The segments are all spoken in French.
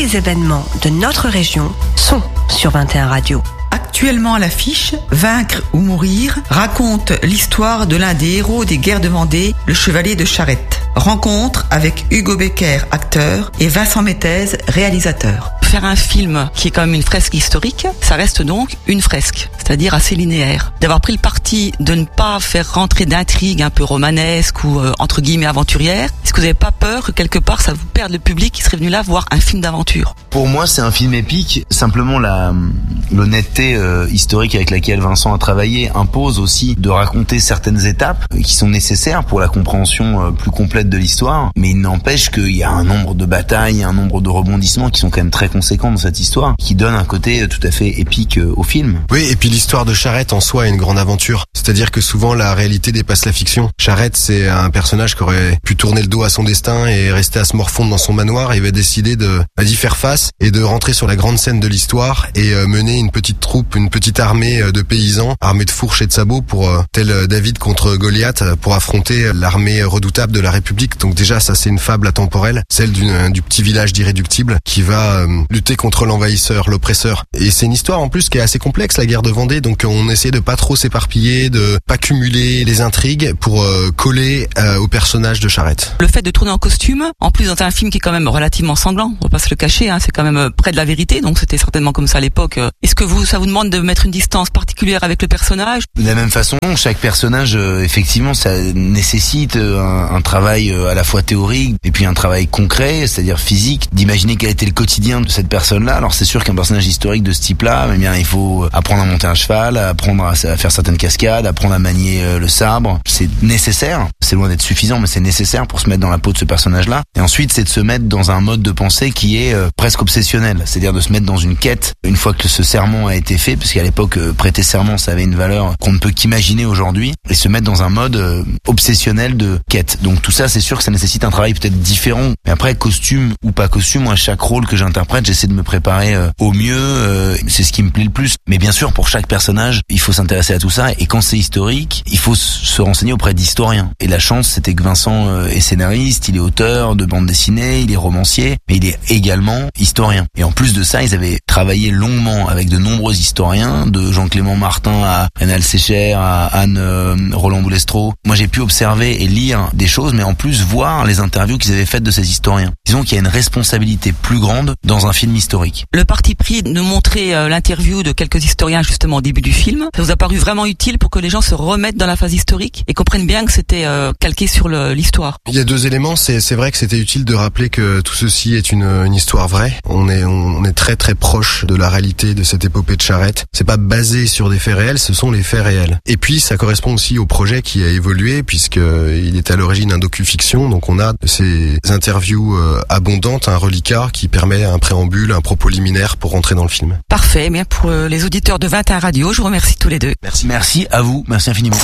les événements de notre région sont sur 21 Radio. Actuellement à l'affiche, Vaincre ou mourir raconte l'histoire de l'un des héros des guerres de Vendée, le chevalier de Charette. Rencontre avec Hugo Becker, acteur, et Vincent Mettez, réalisateur. Faire un film qui est quand même une fresque historique, ça reste donc une fresque, c'est-à-dire assez linéaire. D'avoir pris le parti de ne pas faire rentrer d'intrigues un peu romanesques ou entre guillemets aventurières, est-ce que vous n'avez pas peur que quelque part ça vous perde le public qui serait venu là voir un film d'aventure? Pour moi, c'est un film épique. Simplement, l'honnêteté historique avec laquelle Vincent a travaillé impose aussi de raconter certaines étapes qui sont nécessaires pour la compréhension plus complète de l'histoire. Mais il n'empêche qu'il y a un nombre de batailles, un nombre de rebondissements qui sont quand même très conséquents dans cette histoire, qui donnent un côté tout à fait épique au film. Oui, et puis l'histoire de Charette en soi est une grande aventure. C'est-à-dire que souvent la réalité dépasse la fiction. Charette, c'est un personnage qui aurait pu tourner le dos à son destin et rester à se morfondre dans son manoir, et il va décider d'y faire face et de rentrer sur la grande scène de l'histoire et mener une petite troupe, une petite armée de paysans armés de fourches et de sabots pour tel David contre Goliath pour affronter l'armée redoutable de la République. Donc déjà ça c'est une fable atemporelle, celle du petit village d'irréductibles qui va lutter contre l'envahisseur, l'oppresseur. Et c'est une histoire en plus qui est assez complexe, la guerre de Vendée, donc on essaie de pas trop s'éparpiller, de pas cumuler les intrigues pour coller au personnage de Charette. Le fait de tourner en costume, en plus dans un film qui est quand même relativement sanglant, on va pas se le cacher, c'est quand même près de la vérité, donc c'était certainement comme ça à l'époque. Est-ce que ça vous demande de mettre une distance particulière avec le personnage? De la même façon, chaque personnage, effectivement, ça nécessite un travail à la fois théorique et puis un travail concret, c'est-à-dire physique, d'imaginer quel était le quotidien de cette personne-là. Alors c'est sûr qu'un personnage historique de ce type-là, eh bien, il faut apprendre à monter un cheval, apprendre à faire certaines cascades, apprendre à manier le sabre. C'est nécessaire, c'est loin d'être suffisant, mais c'est nécessaire pour se mettre dans la peau de ce personnage-là. Et ensuite, c'est de se mettre dans un mode de pensée qui est presque obsessionnel, c'est-à-dire de se mettre dans une quête une fois que ce serment a été fait, parce qu'à l'époque, prêter serment, ça avait une valeur qu'on ne peut qu'imaginer aujourd'hui, et se mettre dans un mode obsessionnel de quête. Donc tout ça, c'est sûr que ça nécessite un travail peut-être différent. Mais après, costume ou pas costume, moi, chaque rôle que j'interprète, j'essaie de me préparer au mieux, c'est ce qui me plaît le plus. Mais bien sûr, pour chaque personnage, il faut s'intéresser à tout ça, et quand c'est historique, il faut se renseigner auprès d'historiens. Et la chance, c'était que Vincent est scénariste, il est auteur de bande dessinée, il est romancier, mais il est également historien. Et en plus de ça, ils avaient travaillé longuement avec de nombreux historiens, de Jean-Clément Martin à Rénal Sécher, à Anne Roland-Boulestro. Moi, j'ai pu observer et lire des choses, mais en plus voir les interviews qu'ils avaient faites de ces historiens. Disons qu'il y a une responsabilité plus grande dans un film historique. Le parti pris de montrer l'interview de quelques historiens justement au début du film, ça vous a paru vraiment utile pour que les gens se remettent dans la phase historique et comprennent bien que c'était calqué sur l'histoire? Il y a deux éléments, c'est vrai que c'était utile de rappeler que tout ceci est une histoire vraie. On est très très proche de la réalité de cette épopée de Charette. C'est pas basé sur des faits réels, ce sont les faits réels. Et puis ça correspond aussi au projet qui a évolué puisque il est à l'origine un docu-fiction, donc on a ces interviews abondantes, un reliquat qui permet un préambule, un propos liminaire pour rentrer dans le film. Parfait, bien pour les auditeurs de 21 Radio, je vous remercie tous les deux. Merci à vous, merci infiniment.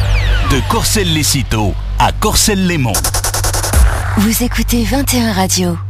De Corcelles-les-Citeaux à Corcelles-les-Monts. Vous écoutez 21 Radio.